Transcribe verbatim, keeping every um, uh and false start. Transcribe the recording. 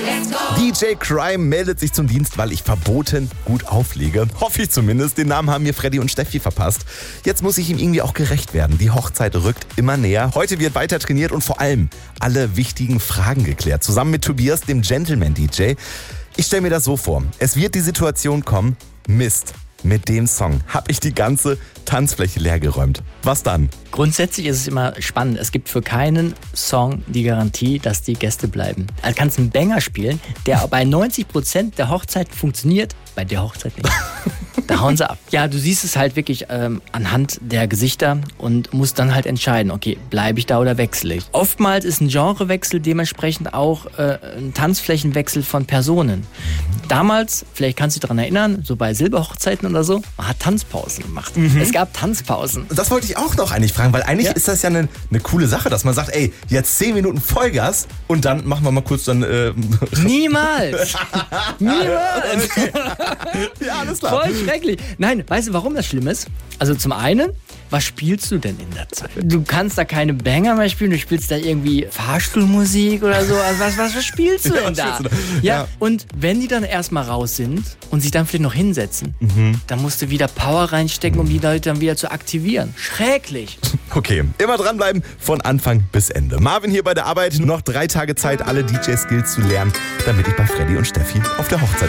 D J Crime meldet sich zum Dienst, weil ich verboten gut auflege. Hoffe ich zumindest. Den Namen haben mir Freddy und Steffi verpasst. Jetzt muss ich ihm irgendwie auch gerecht werden. Die Hochzeit rückt immer näher. Heute wird weiter trainiert und vor allem alle wichtigen Fragen geklärt. Zusammen mit Tobias, dem Gentleman-D J. Ich stelle mir das so vor. Es wird die Situation kommen, Mist. Mit dem Song habe ich die ganze Tanzfläche leergeräumt. Was dann? Grundsätzlich ist es immer spannend. Es gibt für keinen Song die Garantie, dass die Gäste bleiben. Du kannst einen Banger spielen, der bei neunzig Prozent der Hochzeit funktioniert, bei der Hochzeit nicht. Da hauen sie ab. Ja, du siehst es halt wirklich ähm, anhand der Gesichter und musst dann halt entscheiden, okay, bleibe ich da oder wechsle ich. Oftmals ist ein Genrewechsel dementsprechend auch äh, ein Tanzflächenwechsel von Personen. Damals, vielleicht kannst du dich daran erinnern, so bei Silberhochzeiten oder so, man hat Tanzpausen gemacht. Mhm. Es gab Tanzpausen. Das wollte ich auch noch eigentlich fragen, weil eigentlich ja. ist das ja eine, eine coole Sache, dass man sagt, ey, jetzt zehn Minuten Vollgas und dann machen wir mal kurz dann... Äh, Niemals! Niemals! Ja, alles klar. Voll schrecklich. Nein, weißt du, warum das schlimm ist? Also zum einen, was spielst du denn in der Zeit? Du kannst da keine Banger mehr spielen, du spielst da irgendwie Fahrstuhlmusik oder so. Also was, was, was spielst du denn ja, da? Ja, ja, und wenn die dann erstmal raus sind und sich dann vielleicht noch hinsetzen, mhm. dann musst du wieder Power reinstecken, um die Leute dann wieder zu aktivieren. Schrecklich. Okay, immer dranbleiben, von Anfang bis Ende. Marvin hier bei der Arbeit, noch drei Tage Zeit, alle D J-Skills zu lernen, damit ich bei Freddy und Steffi auf der Hochzeit